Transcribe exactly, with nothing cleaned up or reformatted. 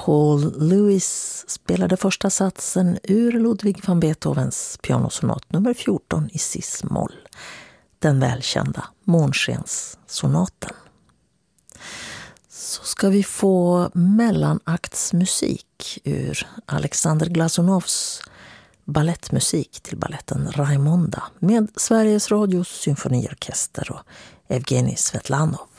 Paul Lewis spelade första satsen ur Ludwig van Beethovens pianosonat nummer fjorton i cis-moll, den välkända Månskenssonaten. Så ska vi få mellanaktsmusik ur Alexander Glazunovs ballettmusik till balletten Raimonda med Sveriges Radios symfoniorkester och Evgenij Svetlanov.